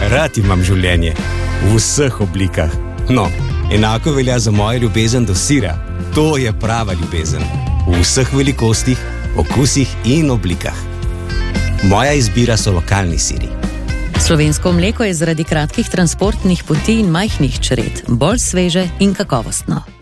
Rad imam življenje. V vseh oblikah. No, enako velja za mojo ljubezen do sira. To je prava ljubezen. V vseh velikostih, okusih in oblikah. Moja izbira so lokalni siri. Slovensko mleko je zaradi kratkih transportnih poti in majhnih čred bolj sveže in kakovostno.